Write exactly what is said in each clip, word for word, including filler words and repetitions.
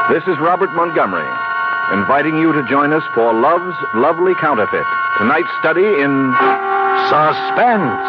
This is Robert Montgomery, inviting you to join us for Love's Lovely Counterfeit. Tonight's study in suspense.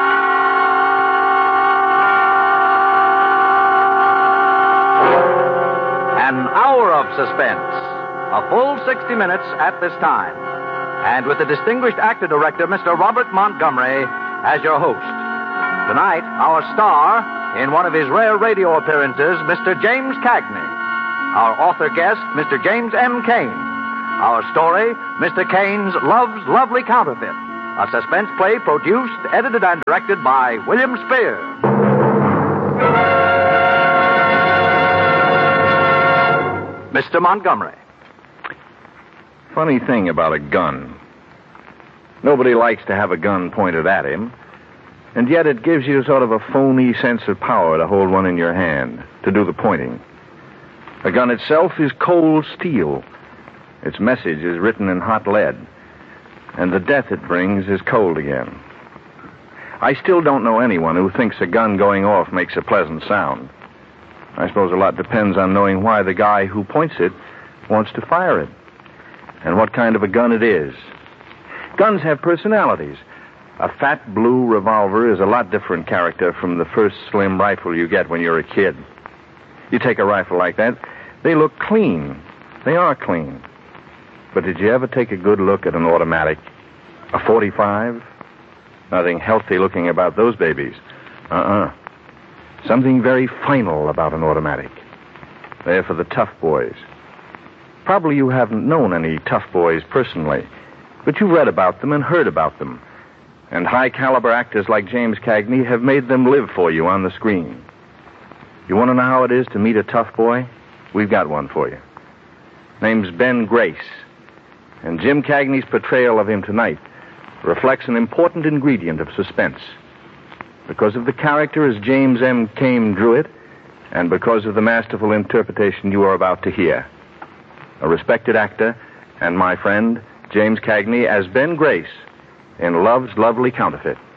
An hour of suspense. A full sixty minutes at this time. And with the distinguished actor-director, Mister Robert Montgomery, as your host. Tonight, our star, in one of his rare radio appearances, Mister James Cagney. Our author guest, Mister James M. Cain. Our story, Mister Cain's Love's Lovely Counterfeit. A suspense play produced, edited, and directed by William Spear. Mister Montgomery. Funny thing about a gun. Nobody likes to have a gun pointed at him, and yet it gives you sort of a phony sense of power to hold one in your hand, to do the pointing. A gun itself is cold steel. Its message is written in hot lead, and the death it brings is cold again. I still don't know anyone who thinks a gun going off makes a pleasant sound. I suppose a lot depends on knowing why the guy who points it wants to fire it, and what kind of a gun it is. Guns have personalities. A fat blue revolver is a lot different character from the first slim rifle you get when you're a kid. You take a rifle like that, they look clean. They are clean. But did you ever take a good look at an automatic? A forty-five? Nothing healthy looking about those babies. Uh-uh. Something very final about an automatic. They're for the tough boys. Probably you haven't known any tough boys personally, but you've read about them and heard about them. And high-caliber actors like James Cagney have made them live for you on the screen. You want to know how it is to meet a tough boy? We've got one for you. Name's Ben Grace. And Jim Cagney's portrayal of him tonight reflects an important ingredient of suspense. Because of the character as James M. Cain drew it, and because of the masterful interpretation you are about to hear. A respected actor, and my friend, James Cagney, as Ben Grace in Love's Lovely Counterfeit.